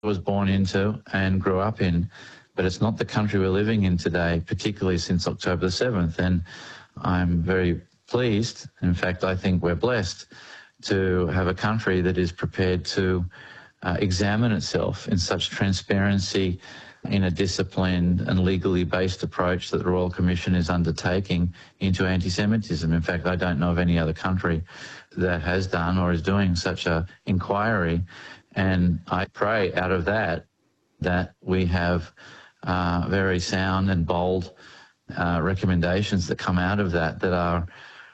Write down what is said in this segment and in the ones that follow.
was born into and grew up in, but it's not the country we're living in today, particularly since October the 7th. And I'm very pleased, in fact, I think we're blessed to have a country that is prepared to examine itself in such transparency in a disciplined and legally based approach that the Royal Commission is undertaking into anti-Semitism. In fact, I don't know of any other country that has done or is doing such an inquiry. And I pray out of that we have very sound and bold recommendations that come out of that are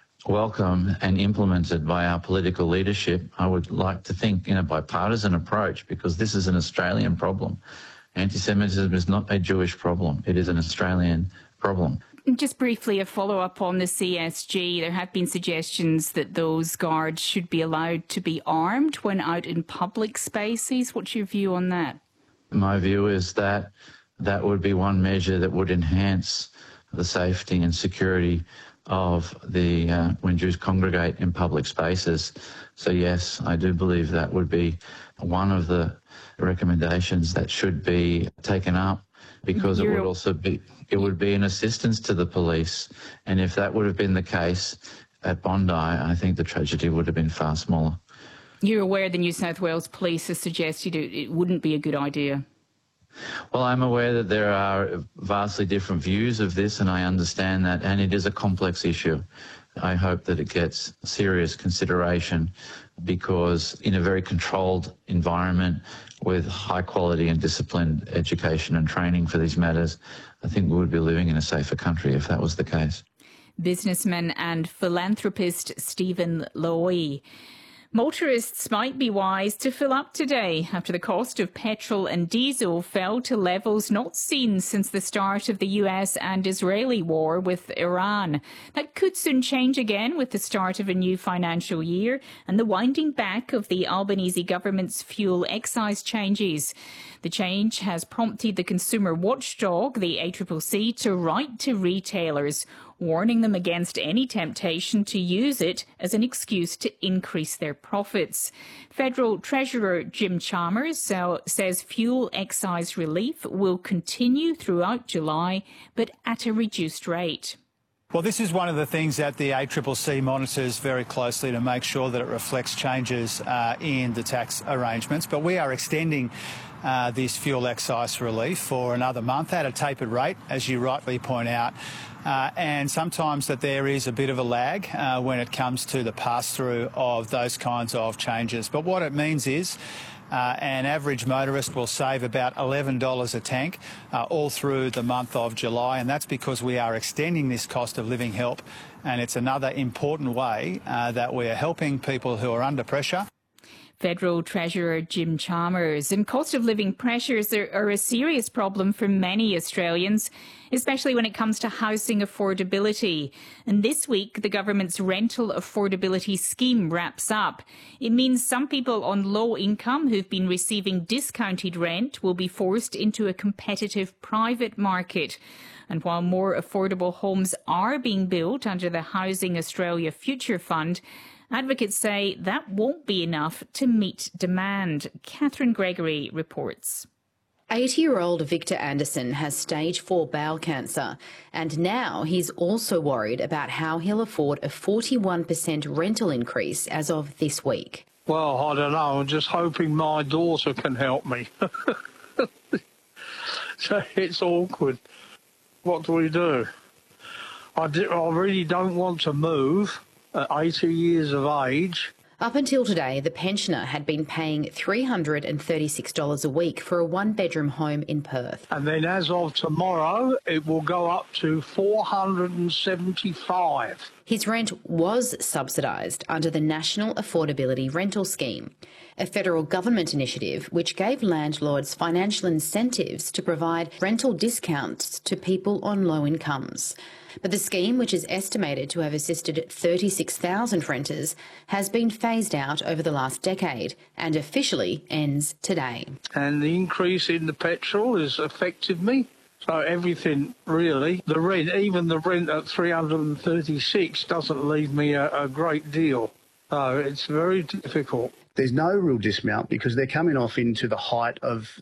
welcome and implemented by our political leadership. I would like to think in a bipartisan approach, because this is an Australian problem. Anti-Semitism is not a Jewish problem. It is an Australian problem. Just briefly, a follow-up on the CSG. There have been suggestions that those guards should be allowed to be armed when out in public spaces. What's your view on that? My view is that that would be one measure that would enhance the safety and security of the when Jews congregate in public spaces. So yes, I do believe that would be one of the recommendations that should be taken up, because it would also be an assistance to the police. And if that would have been the case at Bondi, I think the tragedy would have been far smaller. You're aware the New South Wales Police has suggested it wouldn't be a good idea? Well, I'm aware that there are vastly different views of this, and I understand that, and it is a complex issue. I hope that it gets serious consideration, because in a very controlled environment with high quality and disciplined education and training for these matters, I think we would be living in a safer country if that was the case. Businessman and philanthropist Stephen Lowy. Motorists might be wise to fill up today after the cost of petrol and diesel fell to levels not seen since the start of the US and Israeli war with Iran. That could soon change again with the start of a new financial year and the winding back of the Albanese government's fuel excise changes. The change has prompted the consumer watchdog, the ACCC, to write to retailers, warning them against any temptation to use it as an excuse to increase their profits. Federal Treasurer Jim Chalmers says fuel excise relief will continue throughout July, but at a reduced rate. Well, this is one of the things that the ACCC monitors very closely to make sure that it reflects changes in the tax arrangements. But we are extending this fuel excise relief for another month at a tapered rate, as you rightly point out. And sometimes that there is a bit of a lag when it comes to the pass-through of those kinds of changes. But what it means is an average motorist will save about $11 a tank all through the month of July, and that's because we are extending this cost of living help, and it's another important way that we are helping people who are under pressure. Federal Treasurer Jim Chalmers. And cost of living pressures are a serious problem for many Australians, especially when it comes to housing affordability. And this week, the government's rental affordability scheme wraps up. It means some people on low income who've been receiving discounted rent will be forced into a competitive private market. And while more affordable homes are being built under the Housing Australia Future Fund, advocates say that won't be enough to meet demand. Catherine Gregory reports. 80-year-old Victor Anderson has stage 4 bowel cancer, and now he's also worried about how he'll afford a 41% rental increase as of this week. Well, I don't know. I'm just hoping my daughter can help me. So it's awkward. What do we do? I really don't want to move at 80 years of age. Up until today, the pensioner had been paying $336 a week for a one-bedroom home in Perth. And then as of tomorrow, it will go up to $475. His rent was subsidised under the National Affordability Rental Scheme, a federal government initiative which gave landlords financial incentives to provide rental discounts to people on low incomes. But the scheme, which is estimated to have assisted 36,000 renters, has been phased out over the last decade and officially ends today. And the increase in the petrol has affected me. So everything, really. The rent, even the rent at 336 doesn't leave me a great deal. So it's very difficult. There's no real dismount because they're coming off into the height of